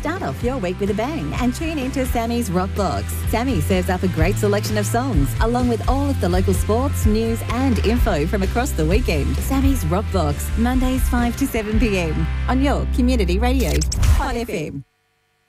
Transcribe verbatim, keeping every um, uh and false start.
Start off your week with a bang and tune into Sammy's Rock Box. Sammy serves up a great selection of songs, along with all of the local sports, news and info from across the weekend. Sammy's Rock Box, Mondays five to seven p m on your community radio, Hot F M.